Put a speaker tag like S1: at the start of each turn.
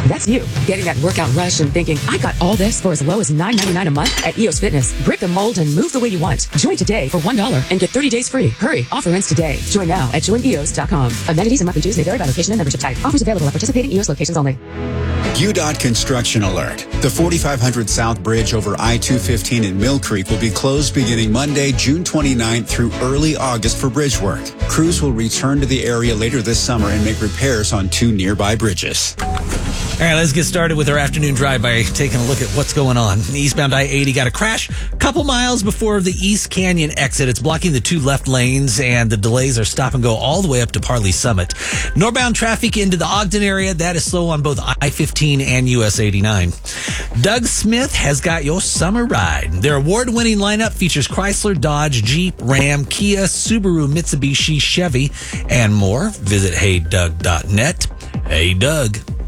S1: That's you, getting that workout rush and thinking, I got all this for as low as $9.99 a month at EOS Fitness. Break the mold and move the way you want. Join today for $1 and get 30 days free. Hurry, offer ends today. Join now at joineos.com. Amenities and monthly dues may vary by location and membership type. Offers available at participating EOS locations only.
S2: UDOT construction alert. The 4500 South Bridge over I-215 in Mill Creek will be closed beginning Monday, June 29th through early August for bridge work. Crews will return to the area later this summer and make repairs on 2 nearby bridges.
S3: All right, let's get started with our afternoon drive by taking a look at what's going on. Eastbound I-80 got a crash a couple miles before the East Canyon exit. It's blocking the 2 left lanes, and the delays are stop and go all the way up to Parley Summit. Northbound traffic into the Ogden area, that is slow on both I-15 and US 89. Doug Smith has got your summer ride. Their award-winning lineup features Chrysler, Dodge, Jeep, Ram, Kia, Subaru, Mitsubishi, Chevy, and more. Visit heydoug.net. Hey, Doug.